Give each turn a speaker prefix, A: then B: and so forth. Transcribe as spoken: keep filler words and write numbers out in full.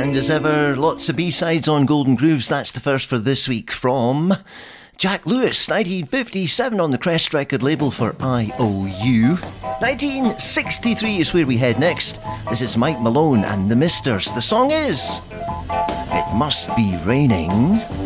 A: And as ever, lots of B-sides on Golden Grooves. That's the first for this week from Jack Lewis, nineteen fifty-seven on the Crest record label for I O U. nineteen sixty-three is where we head next. This is Mike Malone and the Misters. The song is It Must Be Raining.